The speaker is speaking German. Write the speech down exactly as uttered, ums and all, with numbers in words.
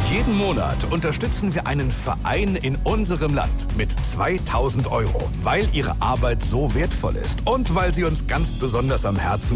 Jeden Monat unterstützen wir einen Verein in unserem Land mit zweitausend Euro, weil ihre Arbeit so wertvoll ist und weil sie uns ganz besonders am Herzen